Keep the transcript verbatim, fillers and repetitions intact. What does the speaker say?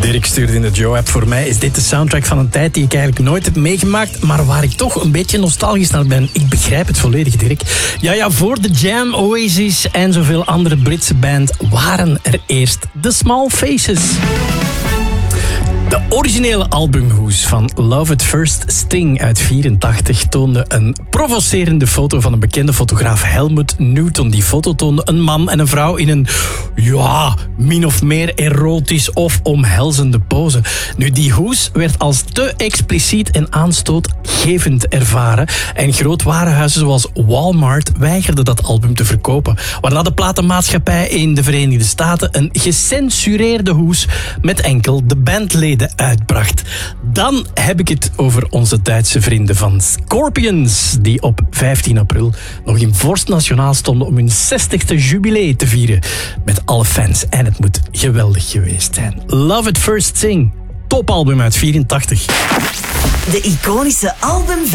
Dirk stuurde in de Joe-app. Voor mij is dit de soundtrack van een tijd die ik eigenlijk nooit heb meegemaakt, maar waar ik toch een beetje nostalgisch naar ben. Ik begrijp het volledig, Dirk. Ja, ja, voor The Jam, Oasis en zoveel andere Britse bands waren er eerst The Small Faces. De originele albumhoes van Love at First Sting uit vierentachtig toonde een provocerende foto van een bekende fotograaf, Helmut Newton. Die foto toonde een man en een vrouw in een, ja, min of meer erotisch of omhelzende pose. Nu, die hoes werd als te expliciet en aanstootgevend ervaren en grootwarenhuizen zoals Walmart weigerden dat album te verkopen, waarna de platenmaatschappij in de Verenigde Staten een gecensureerde hoes met enkel de bandleden uitbracht. Dan heb ik het over onze Duitse vrienden van Scorpions, die op vijftien april nog in Vorst Nationaal stonden om hun zestigste jubilee te vieren met alle fans. En het moet geweldig geweest zijn. Love at First Sting, topalbum uit vierentachtig. De iconische album